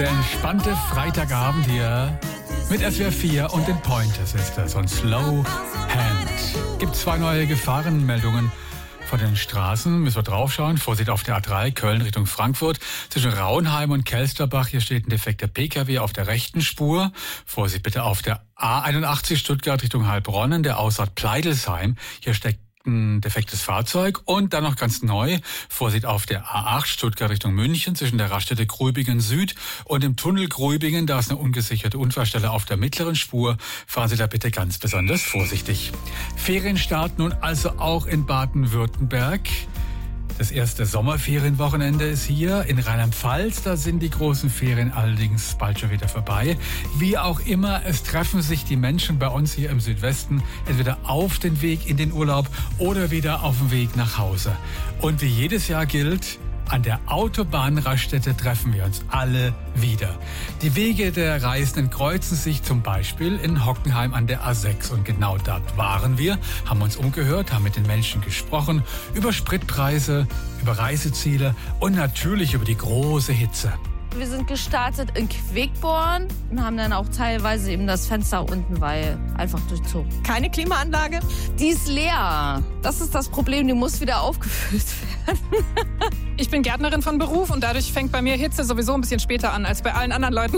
Der entspannte Freitagabend hier mit SWR 4 und den Pointer Sisters und Slow Hand. Gibt 2 neue Gefahrenmeldungen von den Straßen. Müssen wir draufschauen. Vorsicht auf der A3 Köln Richtung Frankfurt. Zwischen Rauenheim und Kelsterbach. Hier steht ein defekter PKW auf der rechten Spur. Vorsicht bitte auf der A81 Stuttgart Richtung Heilbronn. Der Ausfahrt Pleidelsheim. Hier steckt ein defektes Fahrzeug. Und dann noch ganz neu, Vorsicht auf der A8 Stuttgart Richtung München zwischen der Raststätte Grübingen Süd und dem Tunnel Grübingen. Da ist eine ungesicherte Unfallstelle auf der mittleren Spur. Fahren Sie da bitte ganz besonders vorsichtig. Ferienstart nun also auch in Baden-Württemberg. Das erste Sommerferienwochenende ist hier. In Rheinland-Pfalz, da sind die großen Ferien allerdings bald schon wieder vorbei. Wie auch immer, es treffen sich die Menschen bei uns hier im Südwesten entweder auf den Weg in den Urlaub oder wieder auf dem Weg nach Hause. Und wie jedes Jahr gilt, an der Autobahnraststätte treffen wir uns alle wieder. Die Wege der Reisenden kreuzen sich zum Beispiel in Hockenheim an der A6. Und genau dort waren wir, haben uns umgehört, haben mit den Menschen gesprochen, über Spritpreise, über Reiseziele und natürlich über die große Hitze. Wir sind gestartet in Quickborn und haben dann auch teilweise eben das Fenster unten, weil einfach durchzogen. Keine Klimaanlage? Die ist leer. Das ist das Problem, die muss wieder aufgefüllt werden. Ich bin Gärtnerin von Beruf und dadurch fängt bei mir Hitze sowieso ein bisschen später an als bei allen anderen Leuten.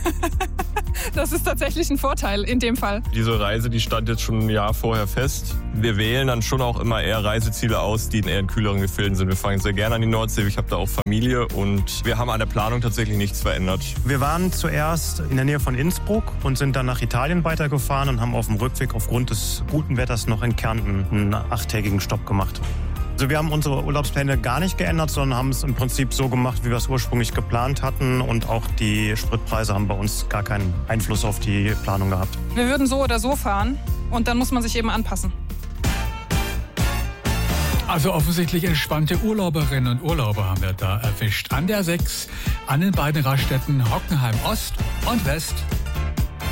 Das ist tatsächlich ein Vorteil in dem Fall. Diese Reise, die stand jetzt schon ein Jahr vorher fest. Wir wählen dann schon auch immer eher Reiseziele aus, die eher in kühleren Gefilden sind. Wir fahren sehr gerne an die Nordsee. Ich habe da auch Familie und wir haben an der Planung tatsächlich nichts verändert. Wir waren zuerst in der Nähe von Innsbruck und sind dann nach Italien weitergefahren und haben auf dem Rückweg aufgrund des guten Wetters noch in Kärnten einen 8-tägigen Stopp gemacht. Also wir haben unsere Urlaubspläne gar nicht geändert, sondern haben es im Prinzip so gemacht, wie wir es ursprünglich geplant hatten. Und auch die Spritpreise haben bei uns gar keinen Einfluss auf die Planung gehabt. Wir würden so oder so fahren und dann muss man sich eben anpassen. Also offensichtlich entspannte Urlauberinnen und Urlauber haben wir da erwischt. An der 6, an den beiden Raststätten Hockenheim Ost und West.